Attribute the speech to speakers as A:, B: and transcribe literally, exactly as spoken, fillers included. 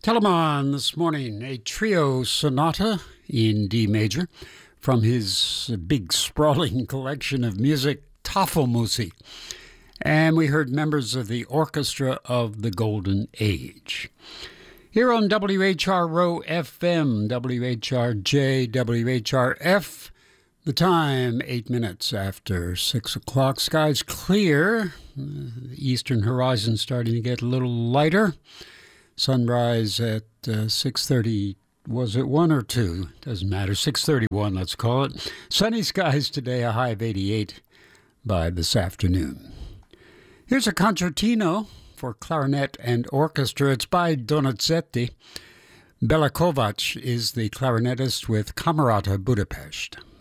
A: Telemann this morning, a trio sonata in D major from his big sprawling collection of music, Tafelmusik. And we heard members of the Orchestra of the Golden Age. Here on W H R Row F M, W H R J, W H R F, the time eight minutes after six o'clock. Skies clear, the eastern horizon starting to get a little lighter. Sunrise at uh, six thirty, was it one or two? Doesn't matter, six thirty-one, let's call it. Sunny skies today, a high of eighty-eight by this afternoon. Here's a concertino for clarinet and orchestra. It's by Donizetti. Bela Kovac is the clarinetist with Camerata Budapest.